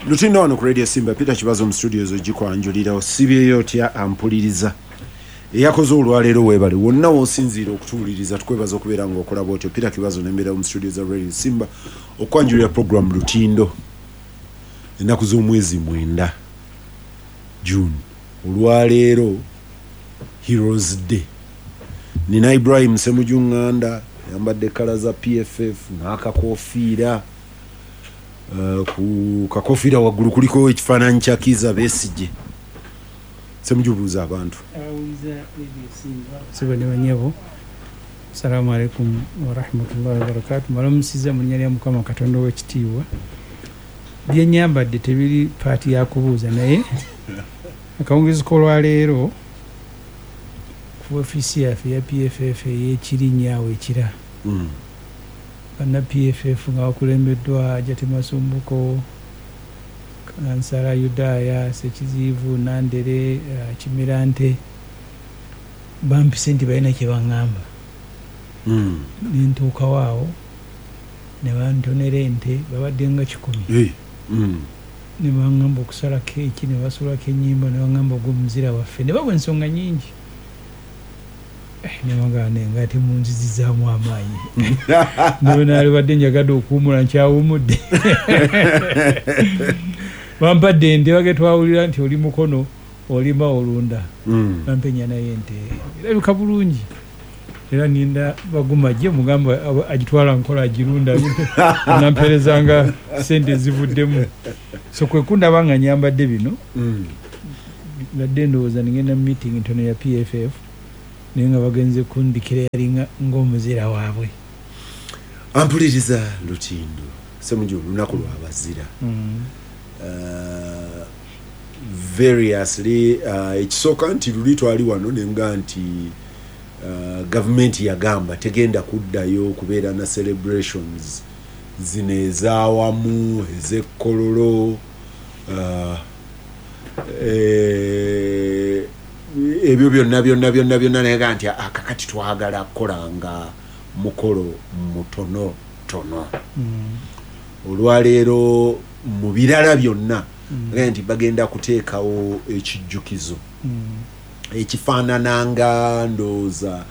Lutino wano ku Radio Simba Peter Kibazo mu studios ogikwanjulira osibyeyo otya ampuliriza eyakoze olwaleero weebale wonna w'osinziira okutuwuliriza tukwebaza okubeera ng'okola bw'otyo Peter Kibazo n'embeera mu studios za Radio Simba okwanjulira program Lutindo ennaku z'omwezi 9 June olwaleero Heroes Day nina Ibrahim Semujunganda yambadde kala za PFF n'akakofiira ku kakofira waggulu kuliko ekifaananyi kya Kizza Besigye semujubuuza abantu sibonebanyebo assalamu alaikum warahmatullahi wabarakatuh malamusiza mu linnya lya Mukama Katonda w'ekitiibwa byenyambadde tebiri paati ya kubuuza naye akawungeezi k'olwaleero ku ofiisi yaffe ya PFF ey'Ekirinnya awo ekira bana PFF nga wakulembeddwa Jati Masumbuko Kansala Yudaya Sekizivu Nandere Kimirante bampise nti balina kye baŋŋamba nentuuka waawo ne bantonera ente babadde nga 10 ne baŋŋamba okusala keeki ne basulako ennyimba ne baŋŋamba ogw'omuzira waffe ne bagwa ensonga nyingi nemagane ngati munzizizaamu amaanyi nawe naalibadde njagadde okuwumula nkyawumudde bampadde ente bage twawulira nti oli mukono olima olunda bampenya naye ente erabika bulungi era ninda bagumajje mugamba agitwala nkola agirunda namperezanga sente zivuddemu so kwekundaba nga nyambadde bino badde ndowooza ningenda meeting ntono ya PFF naye nga bagenze kundikira yalinga ng'omuzira waabwe ampuliriza Lutindo semuju lunaku lwabazira variously ekisooka nti luli twali wano nenga nti gavumenti yagamba tegenda kuddayo kubeera na celebrations zino ezaawamu ez'ekkololo ebyo byonna naye nti akakati twagala kukolanga mukolo mutono olwaleero mu birala byonna nti bagenda kuteekawo ekijjukizo ekifaanananga ndowooza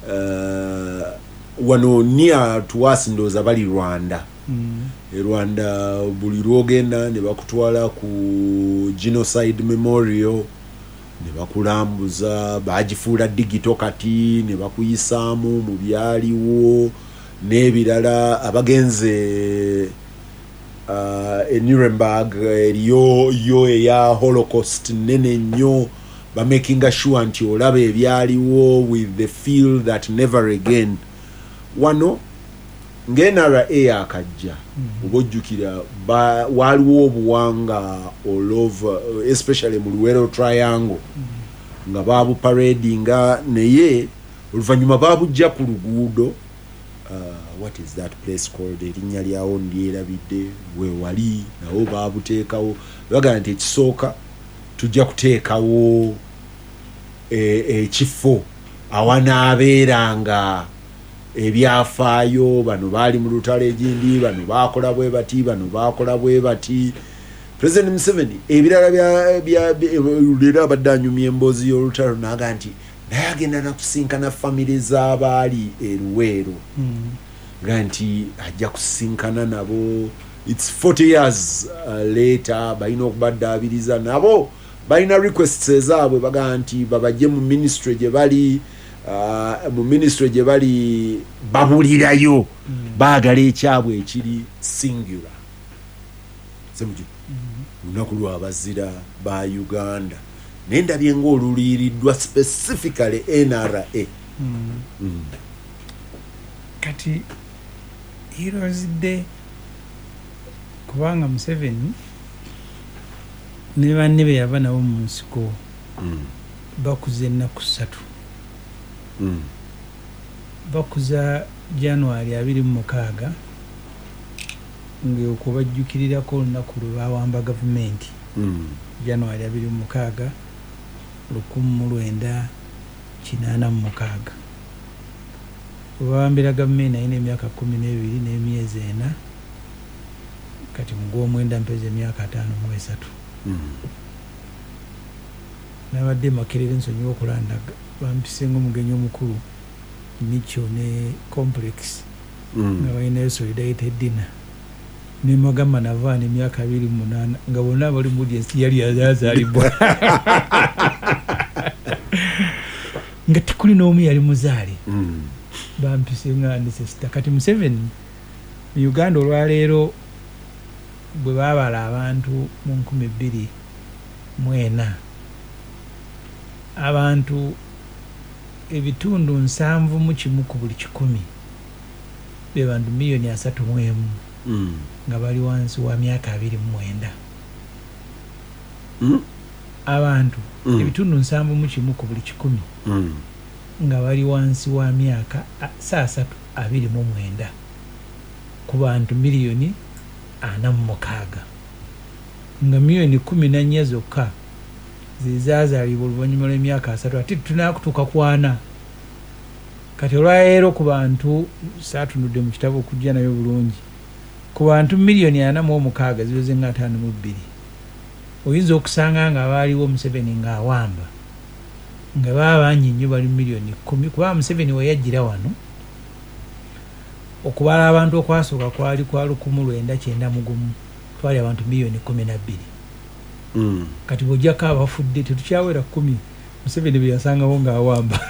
wano niya tuwasi ndowooza bali Rwanda Rwanda buli lwogenda ne bakutwala ku genocide memorial ne bakulambuza bagifuula digito kati ne bakuyisaamu mu byaliwo n'ebirala abagenze Nuremberg eriyo eya Holocaust nene nnyo ba making sure nti olaba ebyaliwo with the feel that never again wano ng'NRA akajja obojjukira waliwo obuwanga all over especially mu Luwero Triangle nga babu paradinga naye oluvannyuma babujja ku luguudo what is that place called erinnya lyawo ndyerabidde we wali nawo babuteekawo bagamba nti ekisooka tujja kuteekawo ekifo awanaabeeranga ebyafaayo bano baali mu lutalo egindi bano bakola bwe bati bano bakola bwe bati President Museveni ebirala leero abadde anyumya emboozi y'olutalo naga nti naye agenda nakusinkana famire z'abaali eruweero nga nti ajja kusinkana nabo it's 40 years later balina okubaddaabiriza nabo balina requests ezaabwe baga nti babajje mu ministry gye bali babulirayo baagala ekyabwe ekiri singular semuju lunaku lwabazira ba Uganda nendabye ng'oluliiriddwa specifically NRA kati Heroes Day kubanga Museveni ne banne be yava nabo mu nsiko bakuze ennaku 3 bakuza January 26 ng'okubajjukirirako olunaku lwe bawamba gavumenti January 26 1986 bawambira gavumenti ayina emyaka 12 n'emyezi 4 kati mugw'omwenda mpeza emyaka 5 nabadde Makerere nsonyiwa okulandaga bampisenga omugenyi omukulu Micho ne complex nga balinayo solidarity dinner ne Magama Navaani emyaka 28 nga bonna bali mu audience yali yazaalibwa nga tekuli n'omu yali muzaale bampisenga ndi sesita kati Museveni mu Uganda olwaleero bwe baabala abantu mu 2004 abantu ebitundu 7 ku buli 10 be bantu milioni 3 nga bali wansi wa myaka 29 abantu ebitundu 7 ku buli 10 nga bali wansi wa myaka 29 ku bantu milioni 46 nga milioni 14 zokka zizazaalibwa oluvannyuma lw'emyaka 3 ate tunakutuuka ku 4 kati olwaleero ku bantu saatunudde mu kitabo okujja nayo bulungi ku bantu milioni 46 ziweze nga 52 oyinza okusanga nga baaliwo Museveni ng'awamba nga baba bangi nnyo bali milioni 10 kuba Museveni we yajjira wano okubala abantu okwasooka kwali kwa 1991 twali abantu milioni 12 kati bw'ojjako abafudde tetukyawera 10 Museveni bwe yasangawo ng'awamba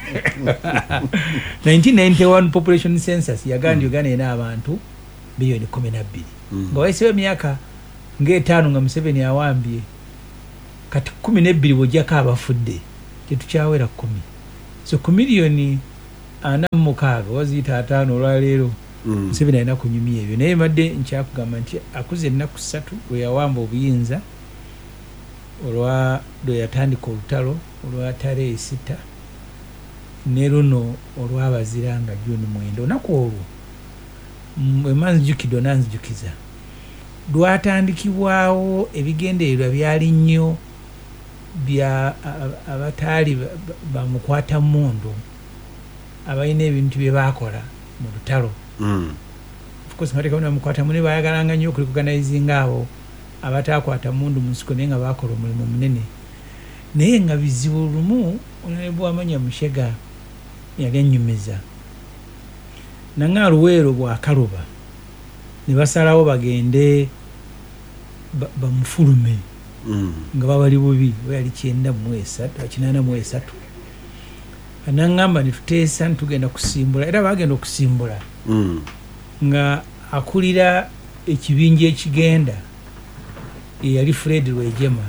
1991 population census yagandi Uganda ena abantu milioni 12 nga wayisewo emyaka ng'etaano nga Museveni awambye kati 12 bw'ojjako abafudde tetukyawera 10 so ku milioni 46 waziyita 5 olwaleero Museveni alina kunyumya ebyo naye madde nkyakugamba nti akuze ennaku 3 lwe yawamba obuyinza olwa lwe yatandika olutalo olwa Tarehe 6 ne luno olwabazira nga June 9 olunaku olwo emanzijukidde onanzijukiza lwatandikibwawo ebigendererwa byali nnyo bya abataali bamukwata mundu abalina ebintu bye bakola mu lutalo of course mateka bano bamukwata mundu bayagalanga nnyo okuliorganizinga abo abatakwata mundu mu nsiko naye nga bakola omulimu munene naye nga bizibu lumu Honorable Amanya Mushega yali annyumiza nanga Luweero bw'akaluba ne basalawo bagende bamufulume nga babali bubi bali 983 anangamba nituteesa ntugenda kusimbula era bagenda okusimbula nga akulira ekibinja ekigenda yali Fred Rwejema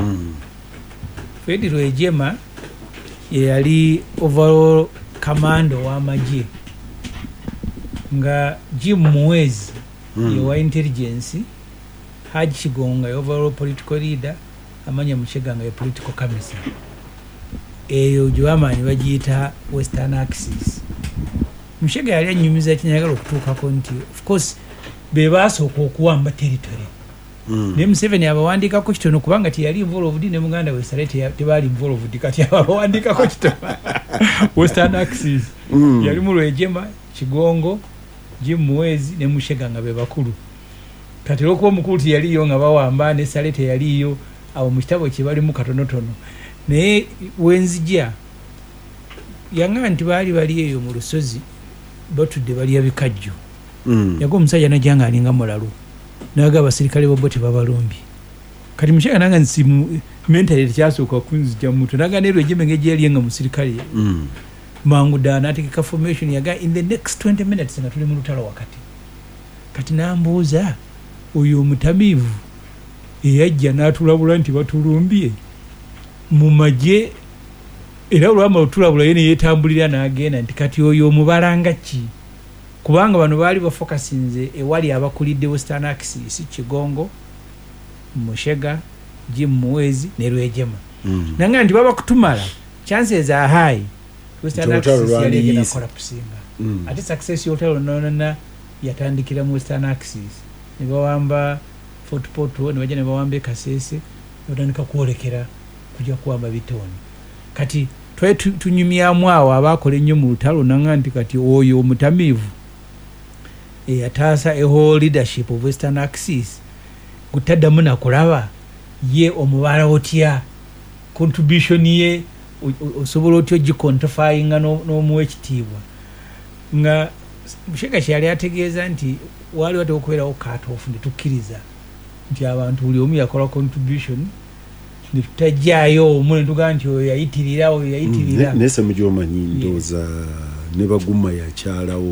Fred Rwejema yali overall commando w'amagye nga Jim Muwezi wa intelligence Haji Kigonga overall political leader Amanya Mushega nga political commissioner eyo gy'amanyi bagiyita Western Axis Mushega yali annyumiza kinyagala okutuukako nti of course be baasooka okuwamba territory ne Museveni abawandiikako kitono kubanga teyali involved ne muganda we Sarete tebaali involved kati abawandiikako kitono Western Axis yali mu Rwejema Kigongo Jim Muwezi ne Mushega nga be bakulu kati lwokuba omukulu teyaliyo nga bawamba ne Sarete yaliyo abo mu kitabo kye bali mu katonotono naye wenzija yanga nti bali eyo mu lusozi batudde balya bikajjo yago omusajja najjanga alinga mulalu naga abasirikale bo tebabalumbi kati Mushega nanga nsimu mentally tekyasooka kunzija mutu naga ne Rwejema ngeje yali nga musirikale mangu dana atikika formation yaga in the next 20 minutes nga tuli mu lutalo wakati kati nambuuza oyo omutamivu eyajja n'atulabula nti batulumbye mu magye era olwama otulabula yene yeetambulira n'agenda nti kati oyo omubalanga ki kubanga bano baali bafokasinze ewali abakulidde Western Axis Kigongo Mushega Jim Muwezi ne Rwejema nanga nti baba kutumala chances are high Western Axis yali egenda collapsinga ate success yotalo nonana yatandikira mu Western Axis ne bawamba Fort Portal ne bajja ne bawamba Kasese batandika kwolekera kujja kuwamba Bitoni kati tunyumyamu awo abakola ennyo mu lutalo nanga nti kati oyo omutamivu eyataasa a whole leadership of Western Axis gutaddamu nakulaba ye omubala otya contribution ye osobola otya ogiquantifyinga n'omuwa ekitiibwa nga Mushega kyali ategeeza nti waliwo okubeerawo cut-off ne tukkiriza nti abantu buli omu yakola contribution ne tutajjaayo omu ne tugamba nti oyo yayitirira nese mugyomanyi ndooza ne baguma yakyalawo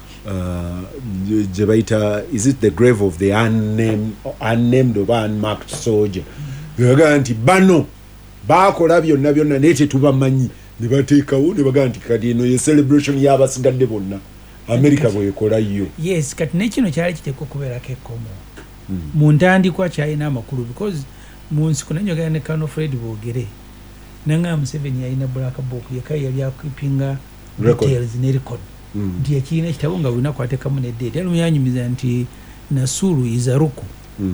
gye bayita is it the grave of the unnamed oba unmarked soldier bebagaa nti bano baakola byonna naye tetubamanyi ne bateekawo ne bagaa nti kati eno ye celebration y'abasigadde bonna America bwekola yo. Yes, kati nekino kyali kiteekwa okubeerako ekkomo mu ntandikwa kyalina amakulu because mu nsiko nanjogera ne Colonel Fred Boogere nanga Museveni yalina black book yekali yali akwipinga details ne record nti ekirina ekitabo nga bulina kwateekamu ne date yali muyanyumiza nti Nasuru Izaruku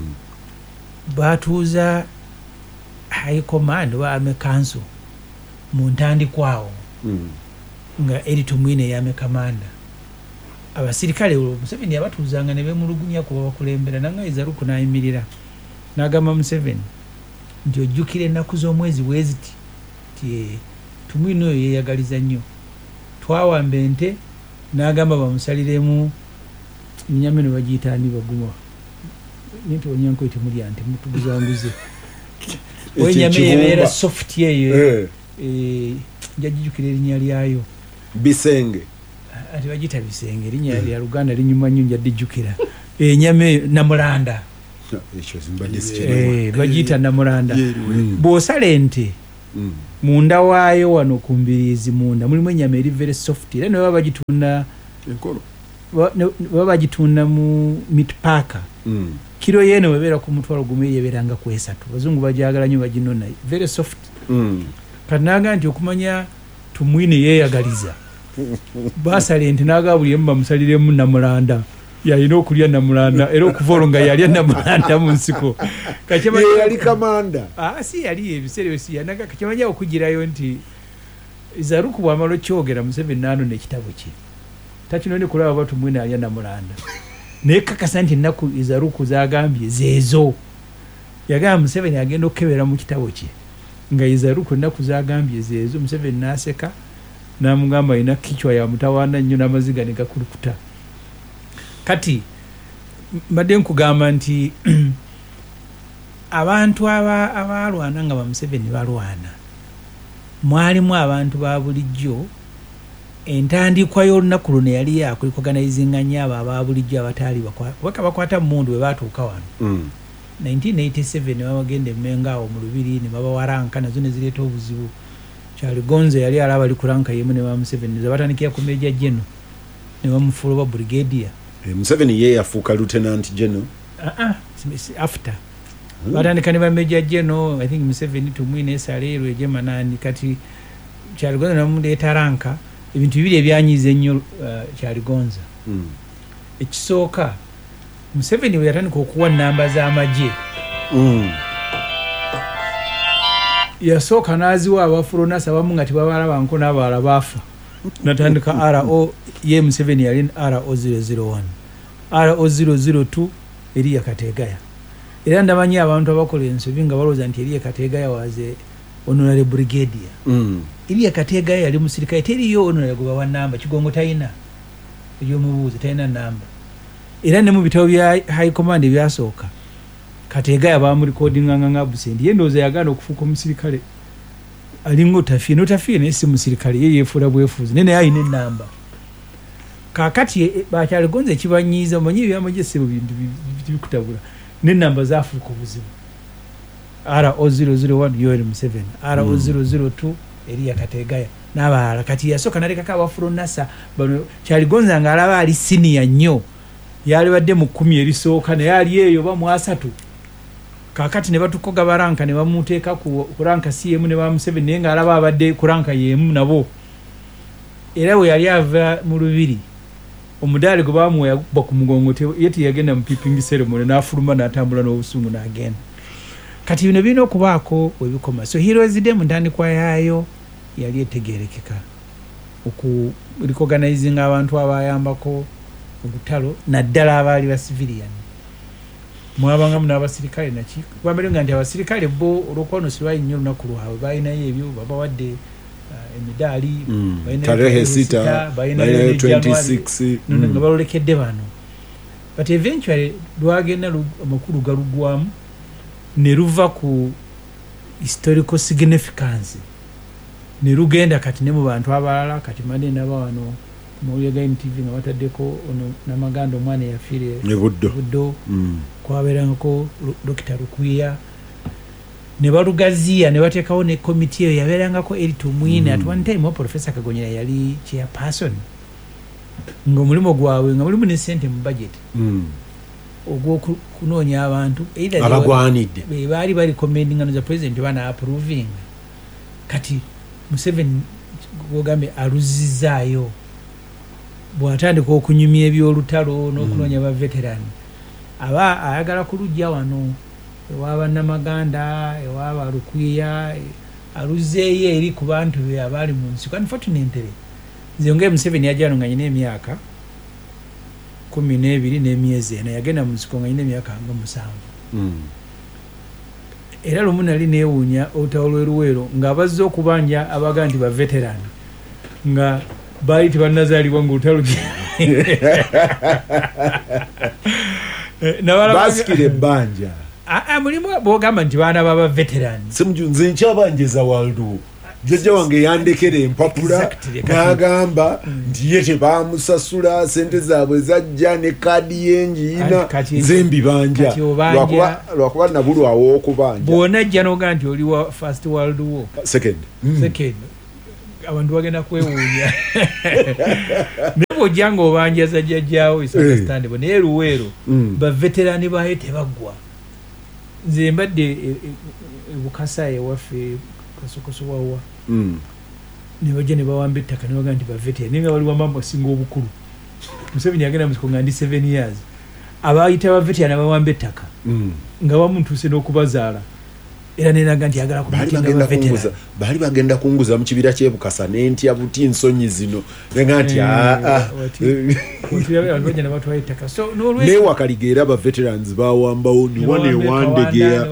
baatuuza high command wa Army Council mu ntandikwawo nga Eritu Mwine yame commander abasirikale Museveni abatuuzanga ne bemulugunya kuba bakulembera nanga Izaruku nayimirira n'agamba Museveni nti ojjukira ennaku z'omwezi bweziti ti Tumwine oyo yeeyagaliza nnyo twawamba ente n'agamba bamusaliremu nyama ne bagiyita ani baguma nti onyanko temulya nti mutuguzanguze wenyama ebeera soft eyo njagijjukira erinnya lyayo Bisenge ati bagita Bisenge erinnya lya Luganda linyuma nnyo njadijjukira enyama Namulanda bagiyita Namulanda bw'osala ente munda waayo wano ku mbiriizi munda mulimu ennyama eri very soft era ne baba bagitunda enkolo baba bagitunda mu meat packer kiro yene webeera ku mutwalo gumu yebeeranga ku 3 bazungu bajagala nnyo baginona very soft kanaga nti okumanya Tumwine yeeyagaliza basala ente naga buli emu bamusaliremu Namulanda yalina okulya Namulanda era okuvolonga yalya Namulanda mu nsiko yali kamanda si yali ebiseera si yanaga kakimanya okugirayo nti Izaruku bw'amala okyogera Museveni n'anona ekitabo kye takinone kulaba batu Tumwine alya Namulanda naye kakasa nti ennaku Izaruku zagambye zeezo yagamba Museveni agenda okukebera mu kitabo kye nga Izaruku ennaku zagambye zeezo Museveni n'aseka n'amugamba alina kichwa ya mutawaana nnyo n'amaziga ne gakulukuta kati mbadde nkugamba nti abantu abalwana nga Museveni balwana mwalimu abantu ba bulijjo entandikwa y'olunaku luno yali yakulikorganizinga nnyo abo bulijjo abataali bakwata mundu we baatuuka wano 1987 ne babagenda emmenga awo mu lubiri ne babawaranka nazo ne zireeta obuzibu Charlie Gonze yali alaba ali kuranka yemu ne ba Museveni zabatandikira ku Major General ne bamufuula ba brigadier Museveni ye yafuuka lieutenant general after batandika ne ba Major General I think Museveni Tumwine Salero ejemanani kati Charlie Gonze namuleeta ranka ebintu bibiri ebyanyize nnyo Charlie Gonze ekisooka Museveni we yatandika okuwa namba z'amagye yasooka n'aziwa abafulonasa abamu nga tebabalabanko n'abalala baafa natandika RO ye Museveni yali RO 001 RO 002 Eriya Kategaya era ndamanyi abantu abakola ensobi nga balowooza nti Eriya Kategaya waze honorary brigadier Eriya Kategaya yali musirikale teriyo honorary gwe bawa namba kigongo talina ebyomubuuzi talina namba era ne mu bitabo bya high command byasooka Kategaya bamurekodinga nga absent ye ndooza yagana okufuuka omusirikale alinga otafiye naye si musirikale ye yeefuula bwefuuzi naye ayina ennamba kaakati bakyali Gonze ekibanyiiza omanyi ebyamagye sebo bintu bikutabula n'ennamba zaafuuka obuzibu RO 001 Yoweri Museveni RO 002 Eriya Kategaya n'abalala kati yasooka nalekako abafulonasa bano Kyali Gonze nga alaba ali siniya nnyo yalibadde mu 10 erisooka naye ali eyo ba mu 3 kakati ne batukoga baranka ne bamuteeka ku ranka CM ne ba Museveni naye nga alaba abadde ku ranka yemu nabo era we yali ava mu lubiri omudaali gwe bamuwa yagubba ku mugongo yeti yagenda mu piping ceremony n'afuluma n'atambula n'obusungu n'agenda kati bino birina okubaako webikoma so Heroes Day mu ntandikwa yaayo yali etegeerekeka recognizinga abantu abayambako olutalo naddala abaali ba civilian mwabangamu n'abasirikale naki bamberenga nti abasirikale bo olwokwonosirwa nnyo olunaku lwabwe balinayo ebyo babawadde emidaali tarehe 6 balinayo 26 nga balolekedde bano but eventually lwagenda amakulu galugwamu ne luva ku historical significance ne lugenda kati ne mu bantu abalala kati manene aba wano Mawulire TV nga bataddeko ono Namaganda omwana yafiire Buddo kwaberangako Dr. Rukwiya ne balugaziya ne bateekawo ne komiti eyo yaberangako Eritu Mwine at one time Professor Kagonyera yali chairperson ng'omulimu gwabwe nga mulimu ne ssente mu budget ogw'okunoonya abantu abagwanidde baali recommending ano the president bana approving kati Museveni gogambe aluzizaayo bw'atandika okunyumya ebyolutalo n'okunoonya ba veteran aba ayagala kulujja wano ewa Namaganda ewa Rukwiya aluzeeyo eri ku bantu be abaali mu nsiko. Unfortunately nze nga Museveni yajjano nga nyina emyaka 12 n'emyezi ena yagenda mu nsiko nga nyina emyaka nga 7 era lumu nali neewuunya olutalo lw'Eruweero ng'abazze okubanja abaga nti ba veteran nga baali tebannazaalibwa ng'olutalo basikira ebbanja mulimu bwogamba nti baana baba veteran nze nkyabanjeza waldo jjajja wange yandekera empapula n'agamba nti ye tebamusasula sente zaabwe zajja ne kaadi y'enjiina nze mbibanja lwakuba nabulwawo okubanja bw'onajja n'ogamba nti oli wa first world war second abantu bagenda kwewuunya naye bw'ojja ng'obanjaza jjajjaawo is understandable naye Luweero baveterani baayo tebaggwa. Nze mbadde Bukasa ewaffe kasokosowawa ne bajja ne bawamba ettaka ne bagamba nti baveterani naye nga bali wamba basinga obukulu. Museveni yagenda mu nsiko nga ndi 7 years abaayita baveterani abawamba ettaka nga bamu ntuuse n'okubazaala era neraga nti yagala baali bagenda kunguza mu kibira ky'e Bukasa n'entya buti nsonyi zino nga nti newakaliga era ba veterans bawambawo niwanewandegeya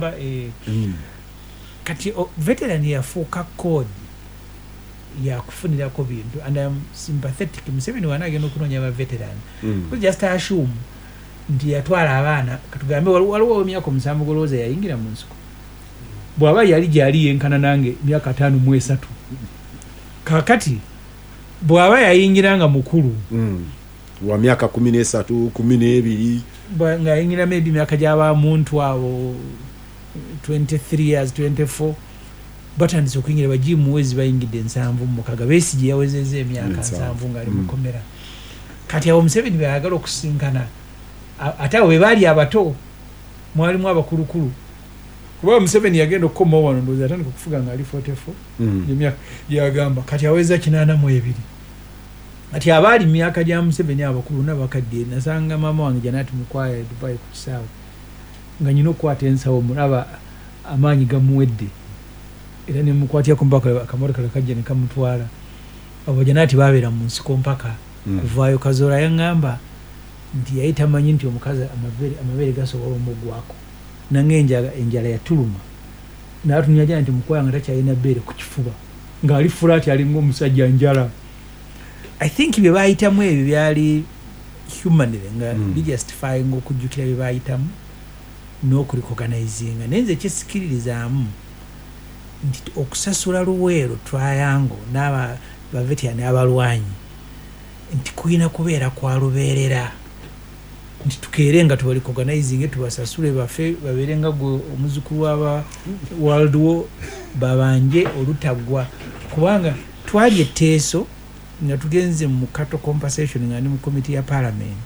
kati veteran yafuuka code yakufunirako bintu and I'm sympathetic. Museveni wanagenda okunoonya ba veteran just assume nti yatwala abaana katugambe waliwo emyaka 7 golowooza yayingira mu nsiko bw'aba yali gyali yenkana nange myaka 5 kakati bw'aba yayingiranga mukulu wa myaka 13 12 nga yayingira maybe myaka gy'aba muntu abo 23 years 24 batandise okuyingira baji muwezi bayingidde 7 mukaga Besigye yawezezza emyaka 7 ngali mukomera kati abo Museveni bayagala okusinkana ate abo be baali abato mwalimu abakulukulu kuba Museveni yagenda okukoma wano ndowooza atandika okufuga nga ali 44 emyaka yagamba kati aweza 82 ati abaali myaka gya Museveni abakulu n'abakadde nasanga maama wange Janati Mukwaya Dubai ku kisaawe nga nyina okukwata ensawo mulaba amaanyi gamuwedde era ne mukwatya ku mpaka akamotoka kajja ne kamutwala abo Janati babeera mu nsiko mpaka kuvaayo Kazola yaŋŋamba nti yali tamanyi nti omukazi amabere gasobola omugwako nange enjala yatuluma n'atunya jana nti Mukwaya nga takyalina bbeere ku kifuba ng'ali fulaati alinga omusajja njala. I think bye baayitamu ebyo byali humanly nga bijustifying okujjukira bye baayitamu n'okurecognizinga naye nze kyesikiririzaamu nti okusasula Luweero Triangle n'aba baveterani abalwanyi nti kulina kubeera kwa lubeerera nti tukeere nga tubarecognizinge tubasasule bafe babeere nga gwe omuzukulu w'aba World War babanje olutaggwa kubanga twali etteeso nga tugenze mu cattle compensation nga ndi mu komiti ya parliament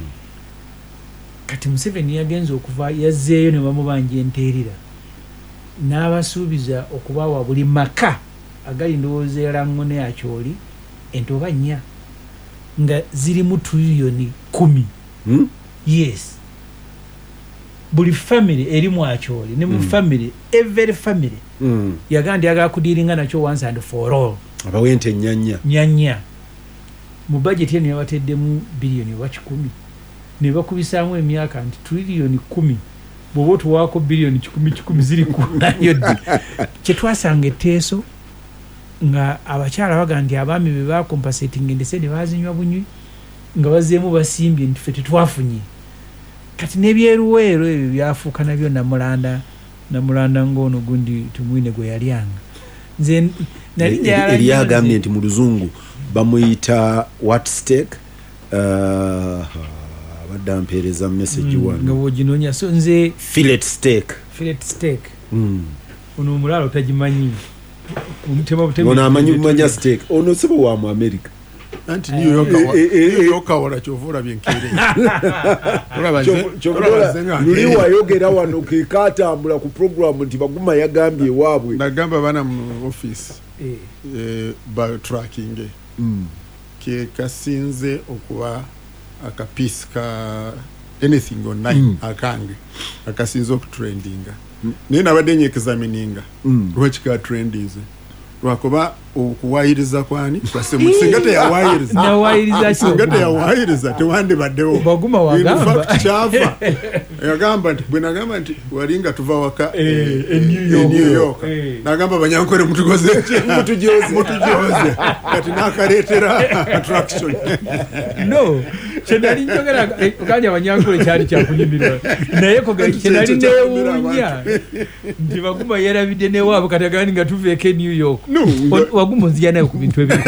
kati Museveni yagenze okuva yazzeeyo ne bamubanja enteerera n'abasuubiza okubawa buli maka agali ndowooza ya Langone Akyoli entoba 4 nga ziri mu trillioni 10 yes buli family eri mu Akyoli ne mu family every family yagandi agala kudiringa nakyo once and for all abawente nyanya mu budget eno yabateddemu billion wa 10 ne bakubisaamu emyaka nti trillion 10 bw'oba tuwaako billion 10 ziri kunayo ddi kye twasanga etteeso nga abakyala baga nti abaami be bakompensating endese ne bazinywa bunywi nga bazzeemu basimbye nti ffe tetwafunye kati n'ebyeruweero ebyo byafuuka nabyo namulanda ng'ono gundi tumwine gwe yalyanga nze nali eryagambye nti mu luzungu bamuyita what stake abadde ampeereza message wano nga bw'oginoonya so nze fillet steak ono omulaalo otagimanyi ono amanyi bumanya steak ono sibo wa mu America anti New York wala kyovula byenkere luli wayogera wano ke katambula ku program nti Baguma yagambye waabwe nagamba bana mu office ba tracking ke kasinze okuba akapiece ka anything online akange akasinze okutrendinga nina badde examininga lwekika trend ize lwakuba okuwayiriza kwani kwase musingate ya wayiriza na wayiriza singate ya wayiriza tewande baddewo Baguma wagamba chava yagamba nti bwe nagamba nti walinga tuva waka New York nagamba banyankore mutugoze mutujoze kati nakaletera attraction no chenali njogera kanya banyankore cyari cyakunyimirwa naye ko chenali newunya ndi Baguma yarabide ne wabo katagani nga tuveke New York Baguma nziyana ku bintu ebiri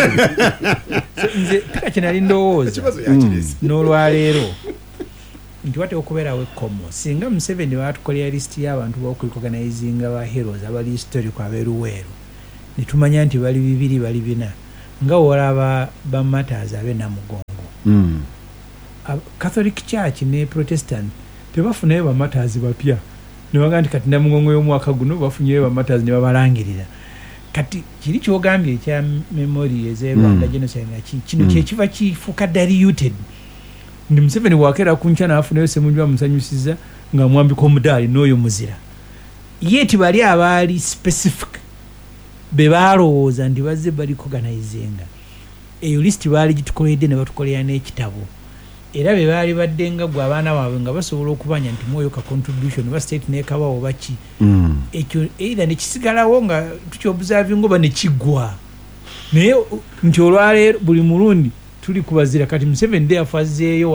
nze kachenali ndowooza n'olwaleero nti wate okubeerawo ekkomo singa Museveni baatukolera listi y'abantu b'okuorganizinga ba heroes abali historical abeeruweero ne tumanya nti bali 2 bali 4 nga olaba ba matters abe Namugongo Catholic Church ne Protestant tebafunayo ba matters bapya ne baga nti kati Namugongo y'omwaka guno bafunyeyo ba matters ne babalangirira kati kiri kyogambye ekya memory ez'Rwanda genocide kino kyekiva kifuuka diluted ndi Museveni wakera kuncha nafunayo semunjwa musanyusiza nga mwambika omudaali n'oyo muzira yeti bali abali specific be balowooza ndi bazze bali organizinga eyo list bali gitukoledde ne batukolera n'ekitabo era be bali baddenga gwa abaana baabwe nga basobola okubanya nti mwoyo ka contribution ba state n'ekabawo baki ekyo either ne kisigalawo nga tukyobserving ngoba ne kigwa naye nti olwaleero buli mulundi tuli kubazira kati Museveni nde afazeeyo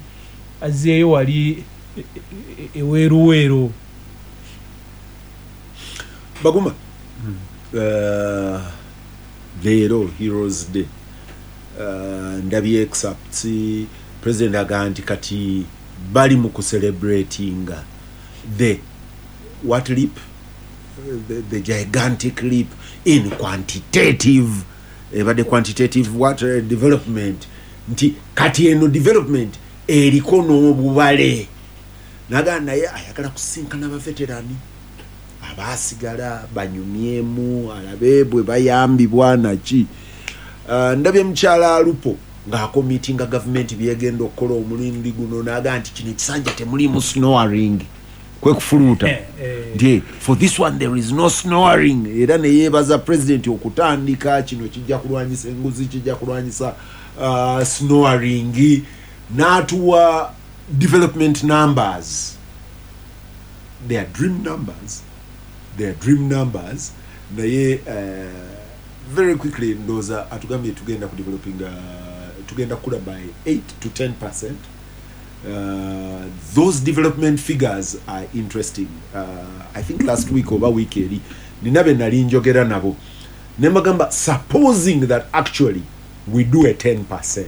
wali eweruweero Baguma leero Heroes Day ndabye excerpts President aganti kati bali mu celebrating the what leap the gigantic leap in quantitative the quantitative what development nti kati eno development eriko n'obubale naga naye ayagala kusinkana ba veterani abasigala banyumyemu alabebwe bayambibwa naki ndabye mchala alupo ngako meeting government byegenda okukola omulindi guno naga nti kino kisanja temulimu snoring kwe kufuluta ndiye for this one there is no snoring era ne yebaza president okutandika kino kijja kulwanyisa enguzi kijja kulwanyisa snoring natuwa development numbers they are dream numbers naye very quickly ndoza atugambye tugenda ku developing tugenda kula by 8 to 10%. Those development figures are interesting. I think last week over week ninabe nali njogera nabo nemagamba supposing that actually we do a 10%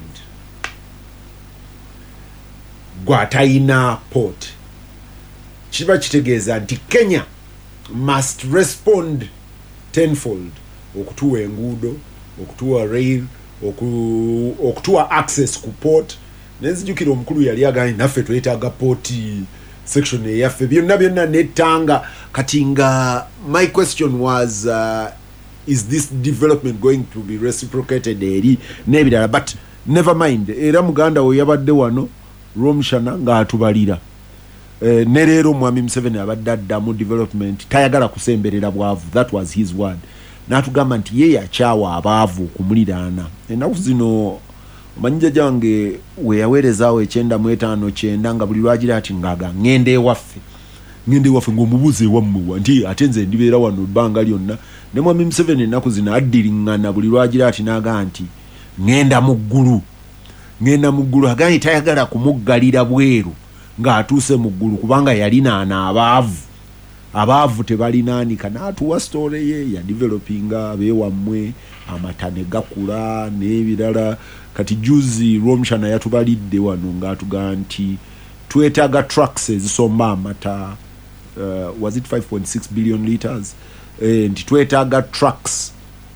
gwataina port kiba kitegeeza nti Kenya must respond tenfold okutuwa enguudo okutuwa rail okutuwa access ku port nenzijukira omukulu yali agani naffe twetaaga port section eyaffe byonna netanga kati nga my question was is this development going to be reciprocated eri nebirala but never mind era muganda we yabadde wano Romshana nga atubalira ne leero mwami Museveni abadde addamu development tayagala kusemberera bwavu that was his word natugamba nti ye yakyawa abaavu okumuliraana ennaku zino manyija jange we yaweerezaawo 959 nga buli lwagira ati ngaga ngende ewaffe ng'omubuuza ewammwe nti ate nze ndibeera wano ebbanga lyonna ne mwami Museveni ennaku zino addiriŋŋana buli lwagira ati n'agaa nti ngenda mu ggulu agani tayagala kumuggalira bweru ng'atuuse mu ggulu kubanga yalinaana abaavu tebalinaanika n'atuwa sitoole ye yadevelopinga abeewammwe amata ne gakula n'ebirala kati juzi Romshana yatubalidde wano ng'atugaa nti twetaaga trucks ezisomba amata was it 5.6 billion liters nti twetaaga trucks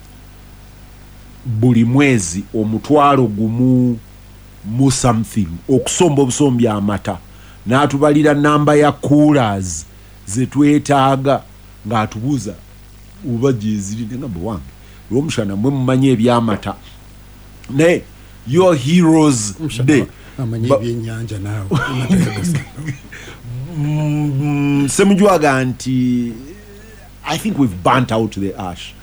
buli mwezi omutwalo gumu mu something okusomba obusombi amata n'atubalira namba ya coolers zetwetaaga ng'atubuuza oba gyeziri nengamba wange Romshana mwe mumanyi ebyamata naye your heroes day amanyi ebyennyanja naawe semujwaga nti I think we've burnt out the ash.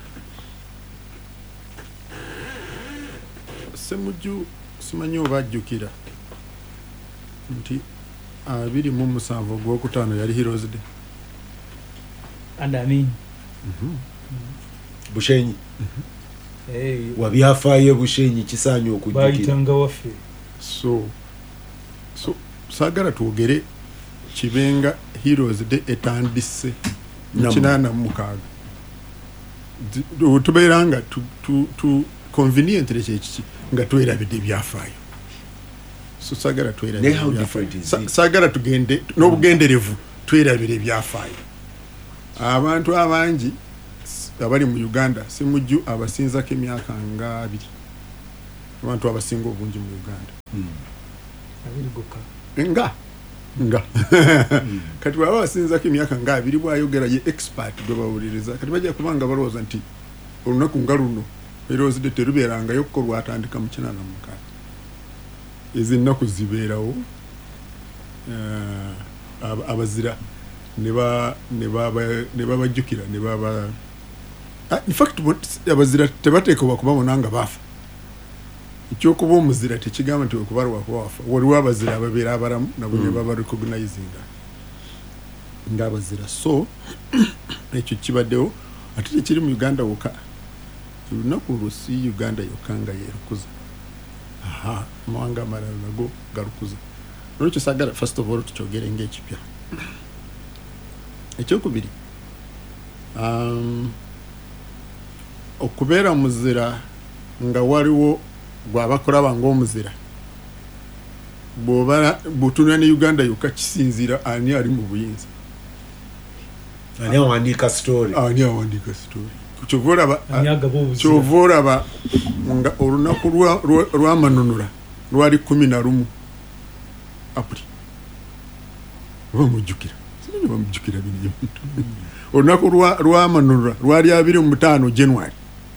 Semuju simanyi oba ajjukira nti 27 gwokutaano yali Heroes Day. And I mean Bushenyi wabyafaayo Bushenyi kisaanye okujjukira bayitanga waffe so saagala twogere kibenga Heroes Day etandise 86 tubeera nga tu conveniently kyekiki nga twerabidde byafaayo so saagala twerabidde saagala tugende n'obugenderevu twerabire byafaayo abantu abangi abali mu Uganda Semujju abasinzako emyaka nga 2 abantu abasinga obungi mu Uganda nga kati baba basinzako emyaka nga 2 bwayogera ye expert gwe bawuliriza kati bajja kubanga balowooza nti olunaku nga luno Heroes Day terubeerangayo ko lwatandika mu 96 ezi nnaku zibeerawo abazira ne babajjukira ne baba in fact abazira tebateekebwa kuba bonanga bafa ekyokuba omuzira tekigamba nti okubalwa kubafa waliwo abazira ababeera abaramu nabo ne baba recognizinga ng'abazira so ekyo kibaddewo ate tekiri mu Uganda wokka olunaku lusi Uganda yokka nga yeerukuza amawanga amalala nago garukuza olwekyo saagala first of all tukyogere ng'ekipya ekyokubiri okubeera muzira nga waliwo gwabakolaba ng'omuzira bw'otunula ne Uganda yokka kisinziira ani ali mu buyinza ani awandiika story kyova olaba nga olunaku lwamanunula lwali 11 April bamujjukira bino olunaku lwamanunula lwali 25 January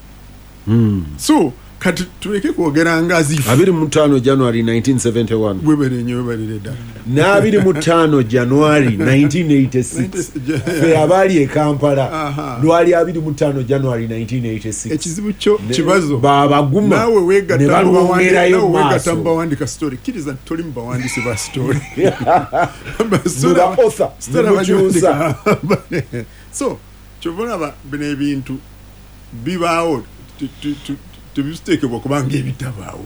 so kati tuleke kwogera nga azifu 25 January 1971 webalire ddala na 25 January 1986 fe abali e Kampala lwali 25 January 1986 ekizibu kyo kibazo babaguma nawe wegata maaso bawandika story kiriza toli mu bawandisi ba story sura author producer so kyobona bino ebintu bibaawo tubisiteekebwa kubanga ebitabaawo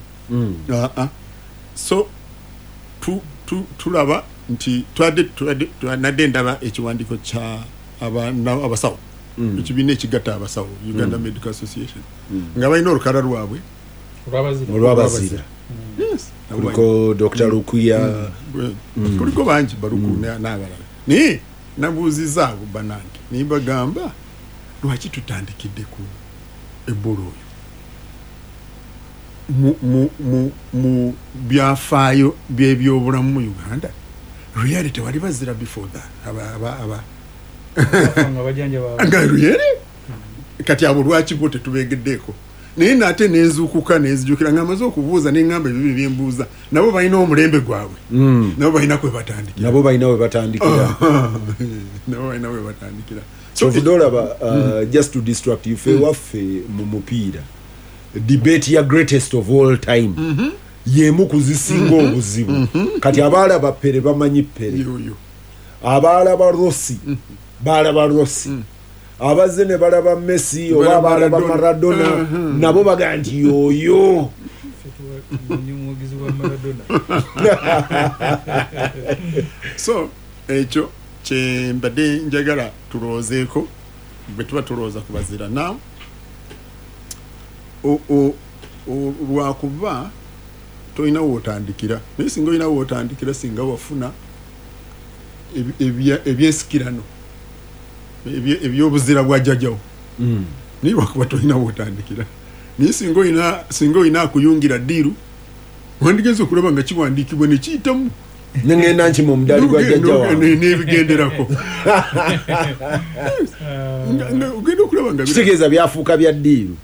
so tulaba nti twanadde ndaba ekiwandiiko kya abasawo ekibiina ekigatta abasawo Uganda Medical Association nga balina olukala lwabwe olwabazira kuliko Dr. Lukuya kuliko bangi baluku n'abalala naye nabuuziza abo banange nimbagamba lwaki tutandikidde ku Ebola oyo mu byafaayo by'ebyobulamu mu Uganda reality wali bazira before that nga really kati abo lwaki bo tetubegeddeeko naye nate nenzuukuka nenzijukira nga amaze okubuuza n'engamba ebyo byembuuza nabo balina omulembe gwabwe nabo balina kwe batandikira so vidolaba just to distract you fe waffe mu mupiira debate ya greatest of all time yemu kuzisinga obuzibu kati abalaba pere bamanyi pere abalaba Rossi balaba Rossi abaze ne balaba Messi oba balaba Maradona nabo baga nti yoyo so ekyo kyembadde njagala tuloozeeko bwe tuba tulooza ku bazira naw lwakuba tolina wootandikira naye singa olina wootandikira singa wafuna ebyensikirano ebyobuzira bwa jjajjawo naye lwakuba tolina wootandikira naye singa olina akuyungira ddiiru wandigenza okulaba nga kiwandiikibwa ne kiyitamu nengenda nki mu mudaali gwa jjajjawo n'ebigenderako ogenda okulaba nga kitegeeza byafuuka bya ddiiru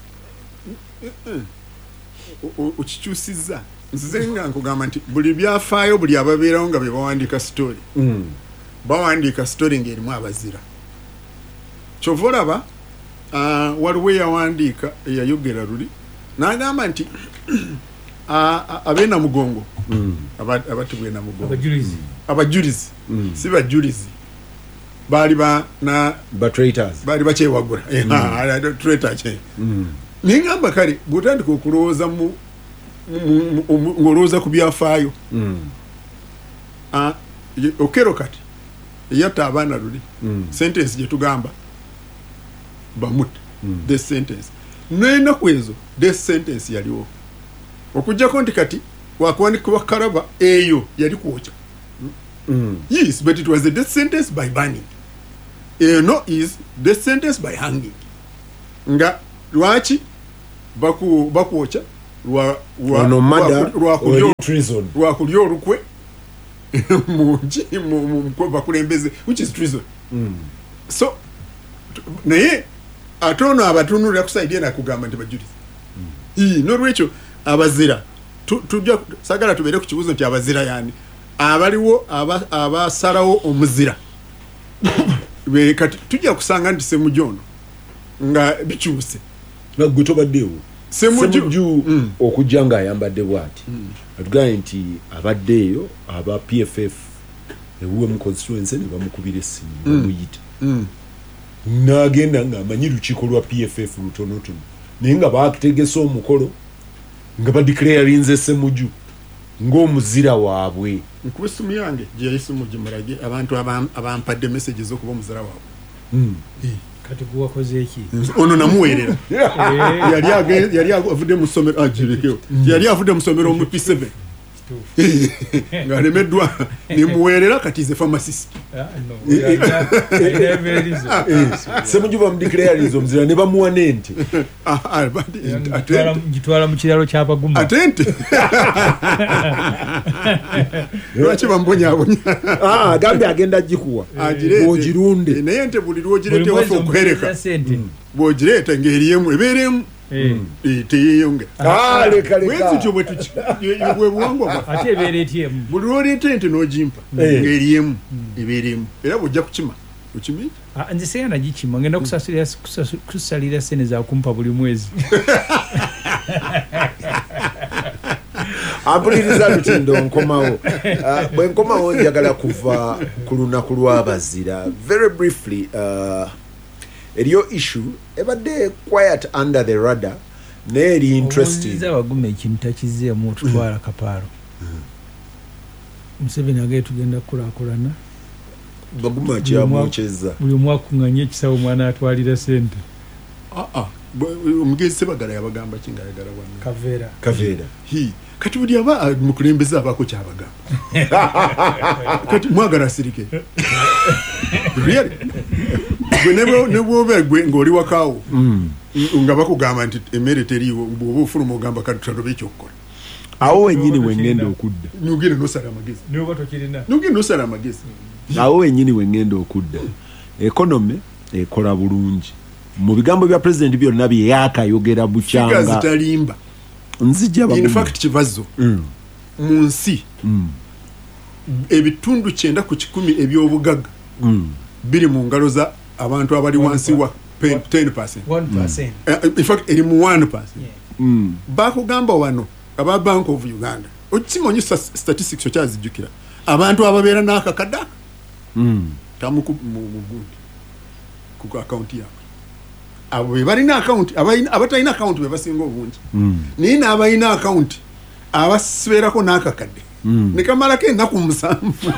okikyusizza nzize nga nkugamba nti buli byafaayo buli ababeerawo nga bye bawandiika sitori bawandiika sitori ng'erimu abazira kyova olaba waliwo eyawandiika eyayogera luli n'agamba nti ab'enamugongo abatibwa enamugongo abajulizi si bajulizi baali baali bakyewagula traitor kye ningamba kale bw'otandika okulowooza ng'olowooza ku byafaayo okero kati eyatta abaana luli sentence gye tugamba bamutta death sentence n'enaku ezo death sentence yaliwo okujjako nti kati wakuwandikibwa kalaba eyo yali kwokya yes but it was a death sentence by burning no is death sentence by hanging nga lwaki bakwokya lwakulya olukwe bakulembeze which is treason so naye ate ono abatunulira kusaidia nakugamba nti bajulizi nolwekyo abazira tujja sagala tubeere ku kibuuzo nti abazira yani abaliwo abasalawo omuzira kati tujja kusanga nti Ssemujju ono nga bikyuse gwe tobaddeewo Ssemujju okujja ng'ayambadde bw'ati atugambye nti abaddeeyo aba PFF ewuwe mu constituency ne bamukubira essimu bamuyita n'agenda ng'amanyi lukiiko lwa PFF lutonotono naye nga baategese omukolo nga badeclarinze Ssemujju ng'omuzira waabwe nkuba essimu yange gye yali Ssemujju mulage abantu abampadde messages okuba omuzira waabwe kati guwakoze eki ono namuweerera yali avudde mu ssomero agirekeo yali avudde mu ssomero mu P7 ng'alemeddwa nemuweerera kati ze pharmacist Ssemujju bamudeclarinze omuzira ne bamuwa n'ente gitwala mu kiralo ky'abaguma ate nte lwaki bambonyaabonya agambye agenda gikuwa bw'ogirunde naye nte buli lwogireete wafe okuhereka bw'ogireeta ng'eriyemu ebeeremu teyeyongera bwekityo bwe buwangwa ate ebeera etyemu buli lwoleeta ente n'ogimpa ng'eriyemu ebeeremu era bw'ojja kukima okimiki nze seyana gikima ngenda kusalira sente zakumpa buli mwezi ampuliriza lutindo nkomawo bwe nkomawo njagala kuva ku lunaku lw'abazira very briefly eriyo issue ebadde quiet under the radar naye eri interesting abaguma ekintu takizeemu otutwala kapaalo Museveni agaye tugenda kukulaakulana baguma kyamwokyeza buli omu akuŋŋanya ekisawo omwana atwalira sente omugezi Sebagala yabagamba kingayagala Kaveera kati buli aba mukulembeze abaako kyabagamba kati mwagala asirike really nebwoba gwe ng'oli wakaawo nga bakugamba nti emmere teriiwo bw'oba ofuluma ogamba kati tutaloba ekyokukola awo wenyini wengenda okudda nogenda nosala amagezi awo wenyini wengenda okudda economy ekola bulungi mu bigambo bya president byonna bye yakayogera bukyanga zitalimba nzija in fact kibazo mu nsi ebitundu 9 ku 10 eby'obugagga biri mu ngalo za abantu abali wansi wa 10%. In fact eri mu 1%. Bakugamba wano aba Bank of Uganda okimanyi statistics okyazijjukira abantu ababeera n'akakada tamuku mugundi ku account yaabwe abo be balina account abatalina account be basinga obungi naye n'abalina account abasibeerako n'akakadde ne kamalako ennaku 7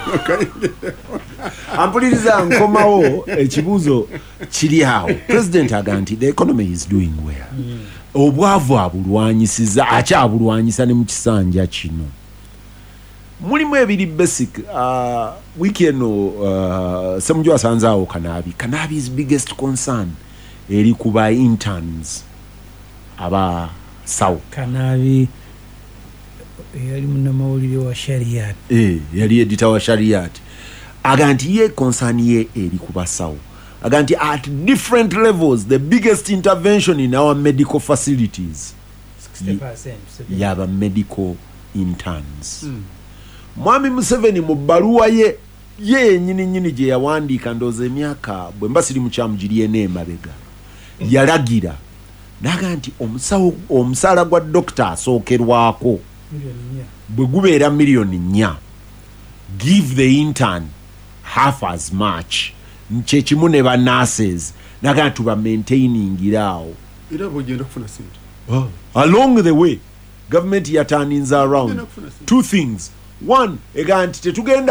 ampuliriza nkomawo ekibuuzo kiri awo president aga nti the economy is doing well obwavu abulwanyisiza akyabulwanyisa ne mu kisanja kino mulimu ebiri basic wiki eno Ssemujju asanzaawo Kanabi's biggest concern eri kuba interns aba sawo Kanabi yali munnamawulire wa Shariat yali editor wa Shariat aga nti ye concern ye eri kuba sawo aga nti at different levels the biggest intervention in our medical facilities 60% yaba medical interns Mwami Museveni mu bbaluwa ye nyini gye yawandiika ndooza emyaka bwe mba siri mukyamugiriye n'emabega yalagira naga nti omusaala gwa dokita asookerwako bwe gubeera $4,000,000 give the intern half as much kyekimu ne ba nurses naga nti tuba maintainingira era bwogenda kufuna sente along the way government yataninza around two things. One, eganti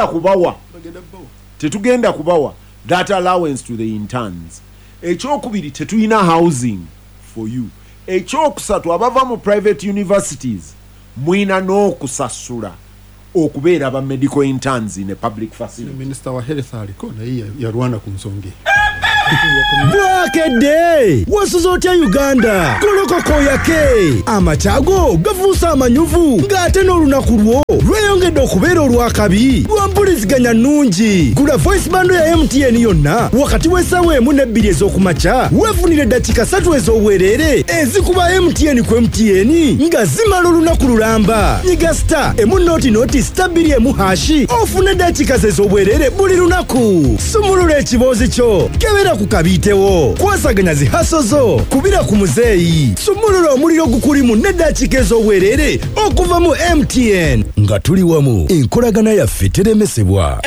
tetugenda kubawa that allowance to the interns. Ekyokubiri tetuyina housing for you. Ekyokusatu abava mu private universities mwina n'okusasula okubeera aba medical interns in a public facility. Minister wa health aliko naye yarwana ku nsonga. Bwakede wasuzotya Uganda kolokoko yake amatago gavuusa amanyuvu ng'ate n'olunaku lwo lweyongedde okubeera olwakabi lwampuliziganya nnungi. Gula voice bando ya MTN yonna wakati w'essaawa 1 ne 2 ez'okumakya weefunire eddakiika 3 ez'obwereere ezikuba MTN ku MTN nga zimala olunaku lulamba. Nyiga star emu star 2 ofune eddakiika ez'obwereere buli lunaku. Sumulula ekiboozi kyo kebera kukabitewo kwasaganya zihaso zo kubira ku muzeeyi. Sumulula omuliro gukulimu n'eddakiika ez'obwereere okuva mu MTN nga tuli wamu enkolagana yaffe teremesebwa.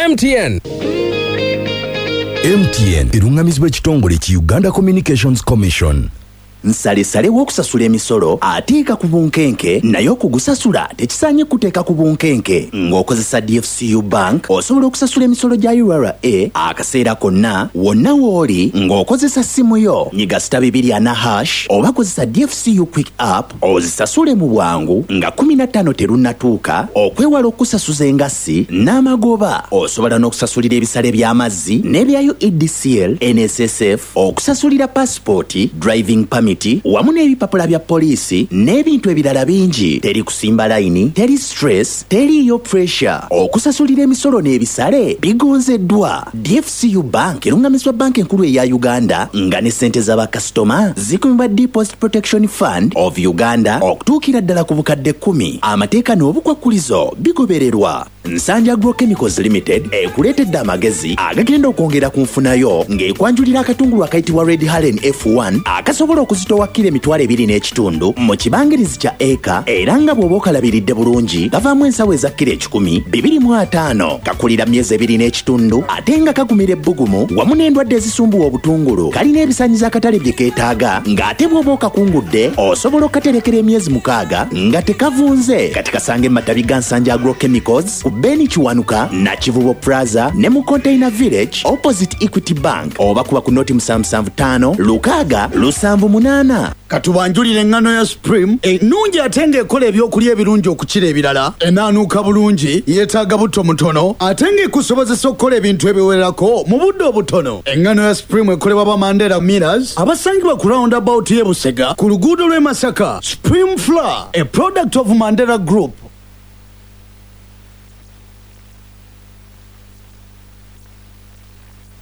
MTN erungamizibwa ekitongole ki Uganda Communications Commission. Nsale w'okusasula emisolo ateeka ku bunkenke naye okugusasula tekisaanye kuteeka ku bunkenke. Ng'okozesa DFCU Bank osobola okusasula emisolo gya URA akaseera konna wonna w'oli ng'okozesa simu yo. Nyiga *240# oba kozesa DFCU Quick App ozisasule mu bwangu nga 15 terunnatuuka okwewala okusasuza engassi n'amagoba. Osobola n'okusasulira ebisale by'amazzi n'ebya EDCL, NSSF, okusasulira passport, driving permit wamu n'ebipapula bya poliisi n'ebintu ebirala bingi. Teri kusimba layini, teri stress, teriyo pressure. Okusasulira emisolo n'ebisale bigonzeddwa. DFCU Bank erungamizibwa banka enkulu eya Uganda nga ne ssente z'abakasitoma zikuumibwa Deposit Protection Fund of Uganda okutuukira ddala ku bukadde 10. Amateeka n'obukwakkulizo bigobererwa. Nsanja Agrochemicals Limited ekuleetedde amagezi agagenda okwongera ku nfunayo ng'ekwanjulira akatungulu akayitibwa Red Halen F1 akasobola okuzitowa kilo 2.5 mu kibangirizi kya eka era nga bw'oba okalabiridde bulungi gavaamu ensawo eza kilo 10,205 kakulira myezi 2.5 ate nga kagumira ebbugumu wamu n'endwadde ezisumbuwa obutungulu. Kalina ebisaanyizo akatale bye keetaaga ng'ate bw'oba okakungudde osobola okukaterekera emyezi 6 nga tekavunze. Kati kasange mu matabi ga Nsanja Agrochemicals Beni Kiwanuka na Kivubo Plaza ne mu Container Village opposite Equity Bank oba kuba ku noti 775 Lukaga 778. Katubanjulire engano ya Supreme ennungi ate ng'ekola ebyokulya ebirungi okukira ebirala. Enaanuuka bulungi yeetaaga buto mutono ate ng'ekusobozesa okukola ebintu ebiwererako mu budde obutono. Engano ya Supreme ekolebwa ba Mandela Millers abasangibwa ku roundabout y'e Busega ku luguudo lw'e Masaka. Supreme Flour, a product of Mandela Group.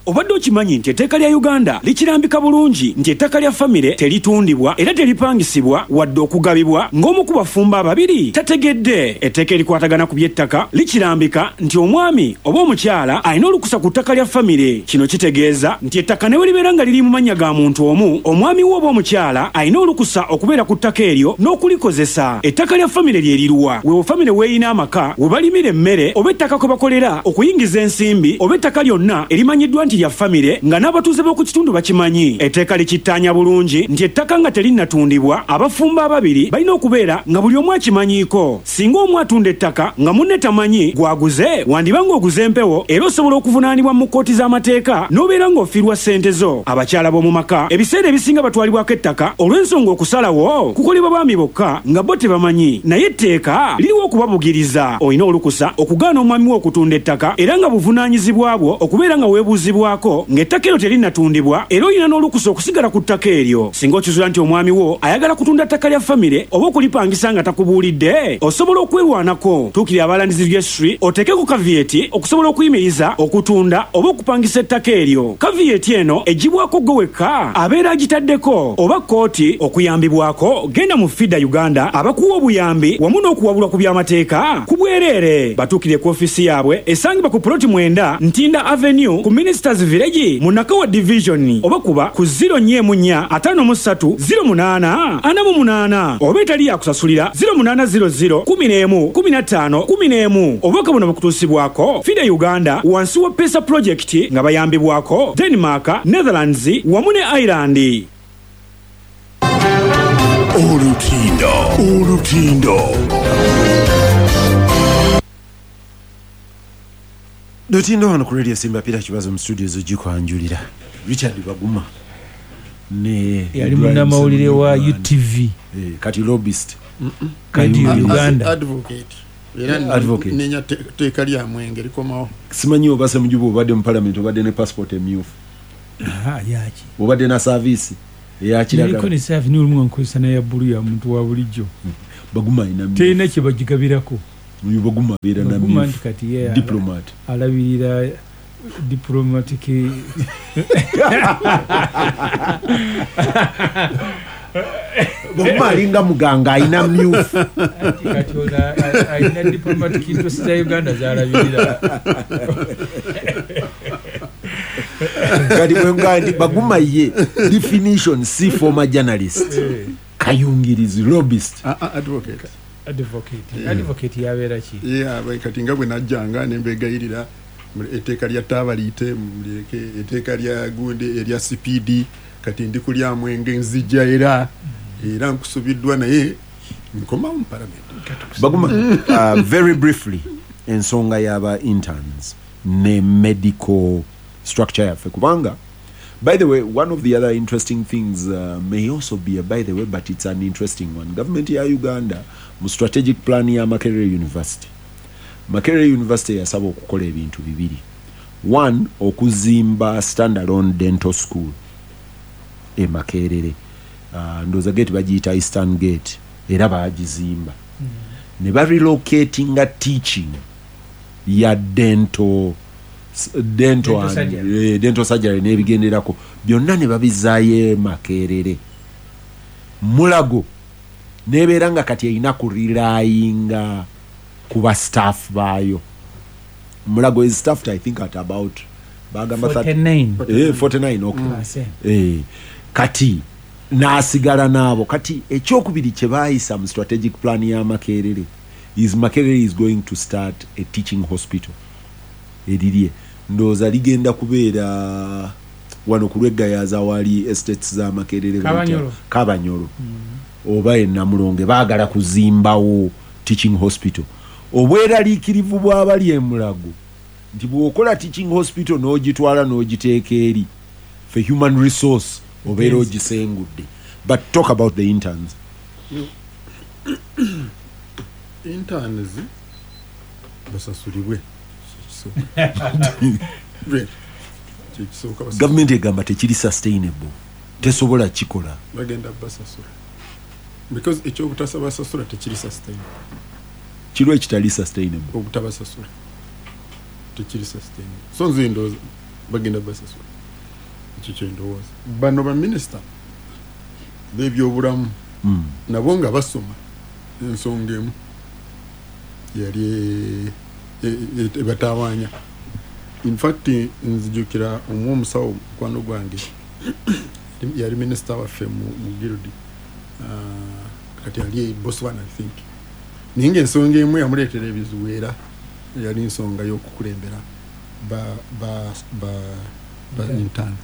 obadde okimanyi nti etteeka lya Uganda likirambika bulungi nti ettaka lya famire teritundibwa era teripangisibwa wadde okugabibwa ng'omu ku bafumba ababiri tategedde. Etteeka erikwatagana ku by'ettaka likirambika nti omwami oba omukyala alina olukusa ku ttaka lya famire. Kino kitegeeza nti ettaka ne bwe libeera nga liri mu mannya ga muntu omu, omwami we oba omukyala alina olukusa okubeera ku ttaka eryo n'okulikozesa. Ettaka lya famire lye liruwa weewo famire weeyina amaka we balimira emmere oba ettaka kwe bakolera okuyingiza ensimbi oba ettaka lyonna erimanyiddwa nti lya famire nga n'abatuuze b'oku kitundu bakimanyi. Etteeka likittaanya bulungi nti ettaka nga terinnatundibwa abafumba ababiri balina okubeera nga buli omu akimanyiiko. Singa omu atunda ettaka nga munne tamanyi gwaguze, wandiba ng'oguze empewo era osobola okuvunaanibwa mu kkooti z'amateeka n'obeera ng'ofiirwa ssente zo. Abakyala b'omu maka ebiseera ebisinga batwalibwako ettaka olw'ensonga okusalawo kukolebwa baami bokka nga bo tebamanyi, naye etteeka liriwo okubabugiriza. Olina olukusa okugaana omwami wo okutunda ettaka era nga buvunaanyizibwa bwo okubeera nga weebuuzibwako ng'ettaka eryo terinnatundibwa era olina n'olukusa okusigala ku ttaka eryo. Singa okizuula nti omwami wo ayagala kutunda ttaka lya famire oba okulipangisa nga takubuulidde, osobola okwerwanako. Tuukirira abalandizi registry oteekeko kavieti okusobola okuyimiriza okutunda oba okupangisa ettaka eryo. Kavieti eno egibwako gwe wekka abeera agitaddeko oba kkooti okuyambibwako. Genda mu FIDA Uganda abakuwa obuyambi wamu n'okuwabulwa ku by'amateeka ku bwereere. Batuukire ku ofiisi yaabwe esangibwa ku Ploti 9 Ntinda Avenue ku Ministers Village mu Nakawa Division oba kuba ku 041 53 08 48 oba etali yakusasulira 0800 11 15 11. Obubaka buno bukutuusibwako FIDA Uganda wansi wa PESA Project nga bayambibwako Denmark, Netherlands wamu ne Ireland. Olutindo Lutindo wano ku Radio Simba Peter Kibazo mu studios ogikwanjulira. Richard Baguma ne yali munnamawulire wa UTV kati lobbyist kati Uganda advocate era advocate nenya teeka lya mwenge likomawo. Simanyi obasa mujubu obadde mu parliament obadde ne passport emyufu yaki obadde na service eyakiragala niko ne service ni olumu nkozesa na ya bulu ya muntu wa bulijjo. Baguma ina tena kye bagigabirako uyu Baguma beera na myufu kati ye diplomat alabirira diplomatic Baguma alinga muganga ina myufu kati ona aina diplomatic interest za Uganda zalabirira kati mwengandi Baguma ye definition si former journalist kayungirizi lobbyist advocate yabeera ki kati nga bwe najjanga nembegayirira etteeka lya Taabalite muleke etteeka lya Gundi erya CPD kati ndi kulya mwenge nzija era nkusubiddwa naye nkomawo mu parliament. Baguma very briefly ensonga y'aba interns ne medical structure yaffe kubanga by the way one of the other interesting things may also be by the way but it's an interesting one. Government ya Uganda mu strategic plan ya Makerere University yasaba okukola ebintu bibiri. One, okuzimba standalone dental school e Makerere. Ndoza gate bagiyita Eastern Gate era bagizimba. Ne ba relocating teaching ya dental surgery n'ebigenderako byonna ne babizaayo Makerere. Mulago nebeera nga kati erina kurirayinga kuba staff baayo. Mulago is staffed I think at about 49 okay. Kati naasigala naabo kati ekyokubiri kye baayisa mu strategic plan ya Makerere is Makerere is going to start a teaching hospital eririe ndooza ligenda kubeera wano ku lweggayaza wali estates za Makerere Kabanyolo oba e Namulonge baagala kuzimbawo teaching hospital. Obweraliikirivu bw'abali e Mulago nti bw'okola teaching hospital n'ogitwala n'ogiteeka eri for human resource obeera ogisengudde. But talk about the interns. Interns basasulibwe government egamba tekiri sustainable tesobola kikola bagenda basasula because ekyobutasaba basasula tekiri sustainable. Kiro ekitali sustainable obutabasasula tekiri sustainable. So nze ndowooza bagenda basasula ekyo kyendowooza bano baminisita b'ebyobulamu nabo nga basoma ensonga emu yali ebatawaanya in fact nzijukira omusawo mukwano gwange yali minisita waffe mu Gildi kati yali Botswana I think ninga ensonga emu yamuleetera ebizibu era yali nsonga y'okukulembera ba intern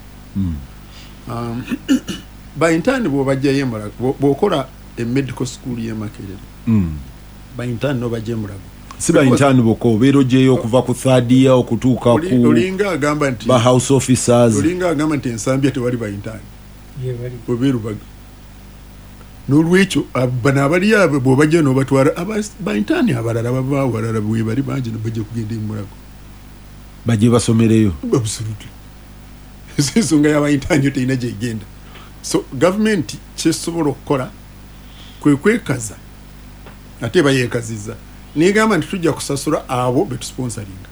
ba intern bw'obajjayo Mulago bw'okola medical school y'e Makerere ba intern n'obajja Mulago si ba intern boko obeera ogyeyo okuva ku third year okutuuka ku olinga agamba nti ba house officers olinga agamba nti ensambya tewali ba intern obeera baga n'olwekyo bano abali abo bw'obajja n'obatwala ba intern abalala bava awalala bwe bali bangi bajja kugenda e Mulago bajje basomereyo absolutely ensonga y'aba intern yo terina gyegenda so government kyesobola okukola kwe kwekaza ate bayeekazizza negamba nti tujja kusasula abo betusponsoringa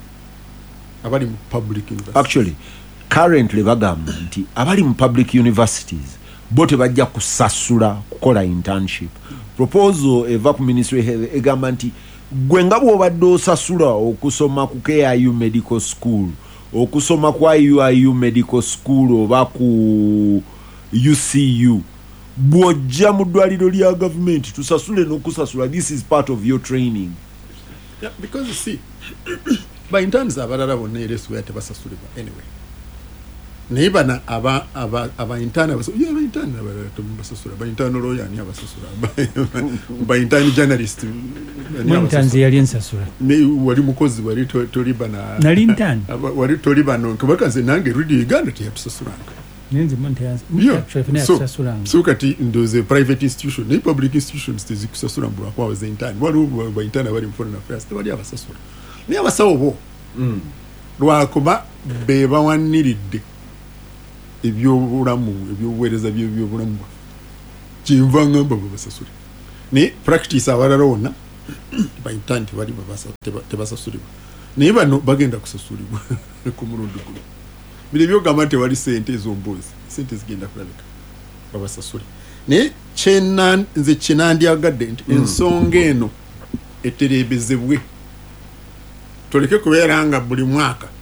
abali mu public universities. Actually currently bagamba nti abali mu public universities bo tebajja kusasula kukola internship. Proposal eva ku ministry health egamba nti gwe nga bw'obadde osasula okusoma ku KIU medical school okusoma kwa UIU medical school oba ku UCU bw'ojja mu ddwaliro lya government tusasule n'okusasula. This is part of your training. Yeah, because you see by interns abalala bonna era esubira tebasasulibwa anyway naye bana aba intern aba intern abalala tebasasula ba intern lawyer ani abasasula ba intern journalist interns yali ensasula wali mukozi wali toli bana nali intern wali toli bano kubakaze nange Radio Uganda teyasasulanga nenze monte so kati ndoze private institution ne public institutions tezikusasula mbwa kwa waze intern wali ba intern wali mu foreign affairs tebali abasasula ne abasawo bo lwakuba be bawaniridde ebyobulamu ebyobuweereza by'ebyobulamu kinva ngamba babasasula ne practice abalala wonna ba intern tebali tebasasulibwa naye bano bagenda kusasulibwa ku mulundi guno bile byogamba nti wali sente ez'ombozi sente zigenda kulabika babasasule naye nze kinandyagadde nti ensonga eno etereebezebwe toleke kubeera nga buli mwaka